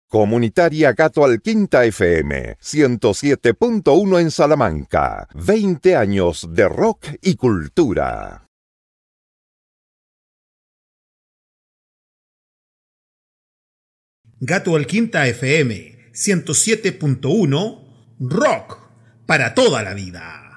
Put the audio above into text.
Comunitaria Gato Alquinta FM, 107.1 en Salamanca. 20 años de rock y cultura. Gato Alquinta FM, 107.1, rock para toda la vida.